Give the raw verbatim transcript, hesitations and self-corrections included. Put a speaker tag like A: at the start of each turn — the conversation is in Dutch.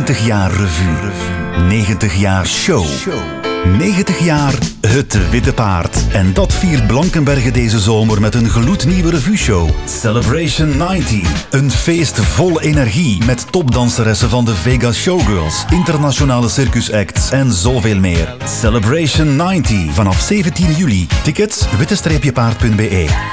A: negentig jaar revue. negentig jaar show. negentig jaar Het Witte Paard. En dat viert Blankenberge deze zomer met een gloednieuwe revueshow. Celebration negentig. Een feest vol energie met topdanseressen van de Vegas Showgirls, internationale circusacts en zoveel meer. Celebration negentig vanaf zeventien juli. Tickets witte paard punt be.